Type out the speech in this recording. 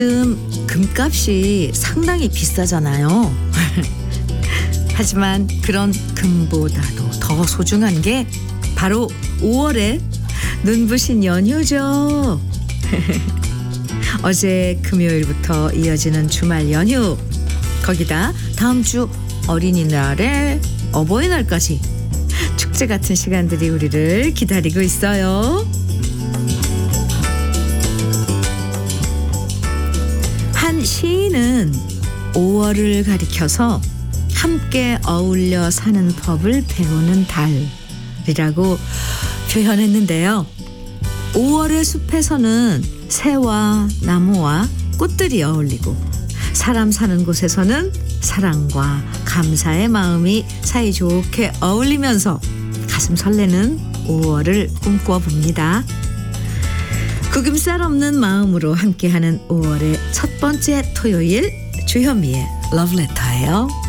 요즘 금값이 상당히 비싸잖아요. 하지만 그런 금보다도 더 소중한 게 바로 5월의 눈부신 연휴죠. 어제 금요일부터 이어지는 주말 연휴, 거기다 다음 주 어린이날에 어버이날까지 축제 같은 시간들이 우리를 기다리고 있어요. 한 시인은 5월을 가리켜서 함께 어울려 사는 법을 배우는 달이라고 표현했는데요. 5월의 숲에서는 새와 나무와 꽃들이 어울리고, 사람 사는 곳에서는 사랑과 감사의 마음이 사이좋게 어울리면서 가슴 설레는 5월을 꿈꿔봅니다. 구김살 없는 마음으로 함께하는 5월의 첫 번째 토요일, 주현미의 러브레터예요.